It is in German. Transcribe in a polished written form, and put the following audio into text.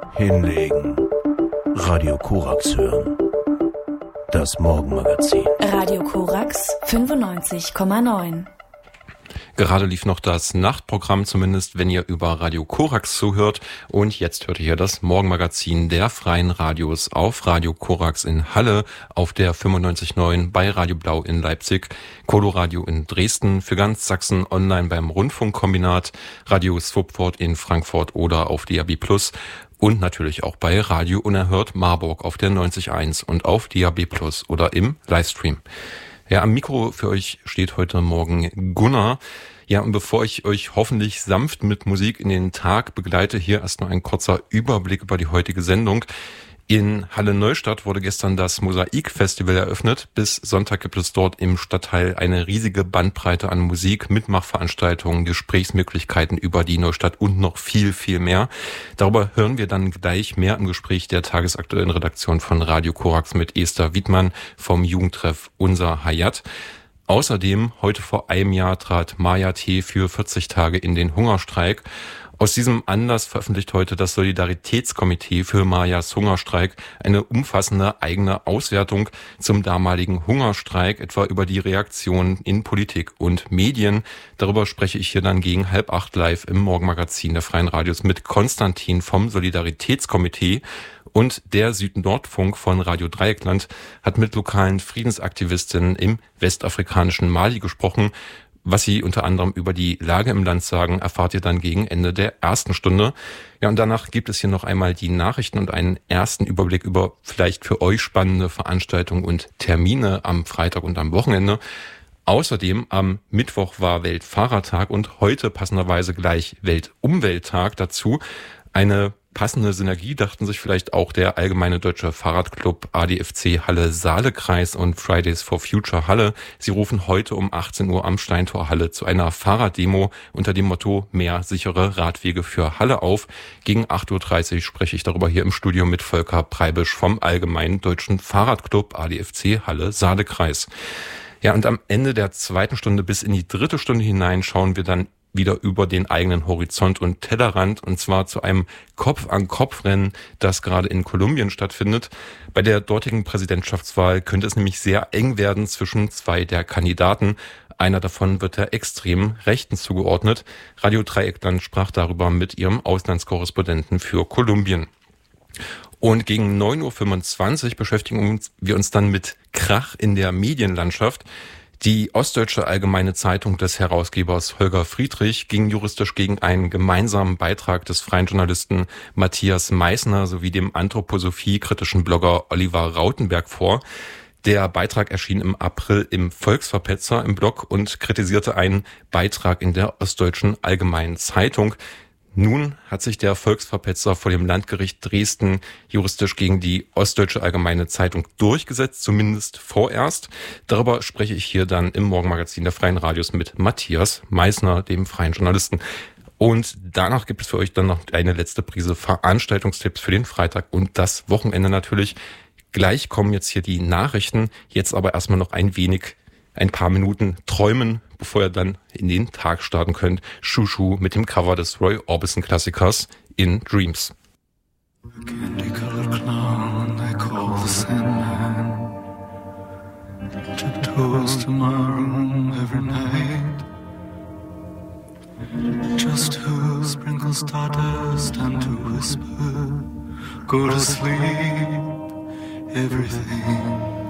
Hinlegen. Radio Korax hören. Das Morgenmagazin. Radio Korax 95,9. Gerade lief noch das Nachtprogramm, zumindest wenn ihr über Radio Korax zuhört. Und jetzt hört ihr hier das Morgenmagazin der Freien Radios auf Radio Korax in Halle, auf der 95.9 bei Radio Blau in Leipzig, Coloradio in Dresden, für ganz Sachsen online beim Rundfunkkombinat, Radio Swupford in Frankfurt oder auf DAB+. Und natürlich auch bei Radio Unerhört Marburg auf der 90.1 und auf DAB+ oder im Livestream. Ja, am Mikro für euch steht heute Morgen Gunnar. Ja, und bevor ich euch hoffentlich sanft mit Musik in den Tag begleite, hier erst noch ein kurzer Überblick über die heutige Sendung. In Halle-Neustadt wurde gestern das Mosaik-Festival eröffnet. Bis Sonntag gibt es dort im Stadtteil eine riesige Bandbreite an Musik, Mitmachveranstaltungen, Gesprächsmöglichkeiten über die Neustadt und noch viel, viel mehr. Darüber hören wir dann gleich mehr im Gespräch der tagesaktuellen Redaktion von Radio Korax mit Esther Wiedmann vom Jugendtreff Unser Hayat. Außerdem, heute vor einem Jahr trat Maja T. für 40 Tage in den Hungerstreik. Aus diesem Anlass veröffentlicht heute das Solidaritätskomitee für Majas Hungerstreik eine umfassende eigene Auswertung zum damaligen Hungerstreik, etwa über die Reaktionen in Politik und Medien. Darüber spreche ich hier dann gegen 7:30 live im Morgenmagazin der Freien Radios mit Konstantin vom Solidaritätskomitee. Und der Süd-Nord-Funk von Radio Dreieckland hat mit lokalen Friedensaktivistinnen im westafrikanischen Mali gesprochen. Was sie unter anderem über die Lage im Land sagen, erfahrt ihr dann gegen Ende der ersten Stunde. Ja, und danach gibt es hier noch einmal die Nachrichten und einen ersten Überblick über vielleicht für euch spannende Veranstaltungen und Termine am Freitag und am Wochenende. Außerdem am Mittwoch war Weltfahrertag und heute passenderweise gleich Weltumwelttag dazu. Eine passende Synergie dachten sich vielleicht auch der Allgemeine Deutsche Fahrradclub ADFC Halle Saalekreis und Fridays for Future Halle. Sie rufen heute um 18 Uhr am Steintor Halle zu einer Fahrraddemo unter dem Motto Mehr sichere Radwege für Halle auf. Gegen 8:30 Uhr spreche ich darüber hier im Studio mit Volker Preibisch vom Allgemeinen Deutschen Fahrradclub ADFC Halle Saalekreis. Ja, und am Ende der zweiten Stunde bis in die dritte Stunde hinein schauen wir dann wieder über den eigenen Horizont und Tellerrand, und zwar zu einem Kopf-an-Kopf-Rennen, das gerade in Kolumbien stattfindet. Bei der dortigen Präsidentschaftswahl könnte es nämlich sehr eng werden zwischen zwei der Kandidaten. Einer davon wird der extremen Rechten zugeordnet. Radio Dreieckland sprach darüber mit ihrem Auslandskorrespondenten für Kolumbien. Und gegen 9:25 Uhr beschäftigen wir uns dann mit Krach in der Medienlandschaft. Die Ostdeutsche Allgemeine Zeitung des Herausgebers Holger Friedrich ging juristisch gegen einen gemeinsamen Beitrag des freien Journalisten Matthias Meissner sowie dem Anthroposophie-kritischen Blogger Oliver Rautenberg vor. Der Beitrag erschien im April im Volksverpetzer im Blog und kritisierte einen Beitrag in der Ostdeutschen Allgemeinen Zeitung. Nun hat sich der Volksverpetzer vor dem Landgericht Dresden juristisch gegen die Ostdeutsche Allgemeine Zeitung durchgesetzt, zumindest vorerst. Darüber spreche ich hier dann im Morgenmagazin der Freien Radios mit Matthias Meissner, dem freien Journalisten. Und danach gibt es für euch dann noch eine letzte Prise Veranstaltungstipps für den Freitag und das Wochenende natürlich. Gleich kommen jetzt hier die Nachrichten, jetzt aber erstmal noch ein paar Minuten träumen, bevor ihr dann in den Tag starten könnt. Shushu mit dem Cover des Roy Orbison Klassikers In Dreams. A candy-colored clown they call the Sandman tiptoes to my room every night just to sprinkle stardust and to whisper, go to sleep, everything